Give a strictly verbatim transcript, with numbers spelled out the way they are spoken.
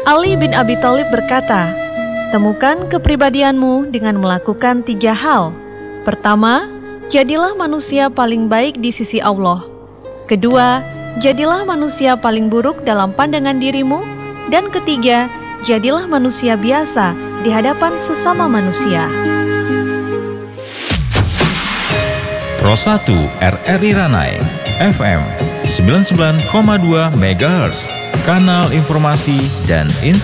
Ali bin Abi Thalib berkata, temukan kepribadianmu dengan melakukan tiga hal. Pertama, jadilah manusia paling baik di sisi Allah. Kedua, jadilah manusia paling buruk dalam pandangan dirimu. Dan ketiga, jadilah manusia biasa di hadapan sesama manusia. Pro satu R R I Ranai, F M sembilan puluh sembilan koma dua megahertz, kanal informasi dan inspirasi.